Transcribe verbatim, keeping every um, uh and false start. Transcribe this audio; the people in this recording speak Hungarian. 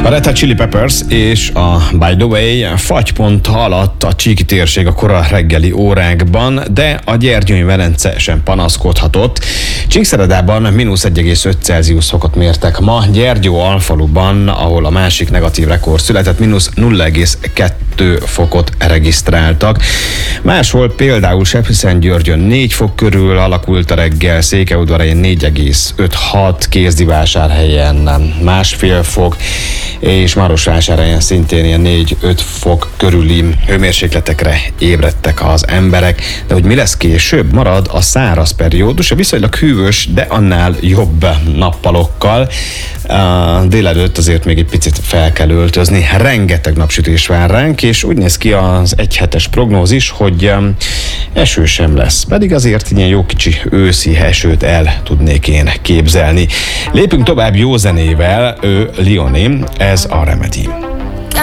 A Red Hot Chili Peppers és a By the Way fagypont alatt a csíki térség a kora reggeli órákban, de a Gyergyói Velence sem panaszkodhatott. Csíkszeredában mínusz egy egész öt Celsius fokot mértek ma, Gyergyó alfaluban, ahol a másik negatív rekord született, mínusz nulla egész kettő fokot regisztráltak. Máshol például Sepsiszentgyörgyön négy fok körül alakult a reggel, Székelyudvarhelyen négy egész ötvenhat, Kézdivásárhelyen másfél fok, és Marosvásárhelyen szintén ilyen négy-öt fok körüli hőmérsékletekre ébredtek az emberek. De hogy mi lesz később? Marad a száraz periódus, a viszonylag hűvös, de annál jobb nappalokkal. A délelőtt azért még egy picit fel kell öltözni. Rengeteg napsütés vár ránk, és úgy néz ki az egyhetes prognózis, hogy eső sem lesz. Pedig azért ilyen jó kicsi őszi esőt el tudnék én képzelni. Lépünk tovább jó zenével, ő Leoni, ez a Remedy.